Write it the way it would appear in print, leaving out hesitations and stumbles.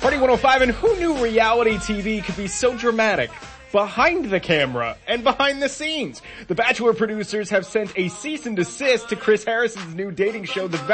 Party 105, and who knew reality TV could be so dramatic? Behind the camera and behind the scenes. The Bachelor producers have sent a cease and desist to Chris Harrison's new dating show, The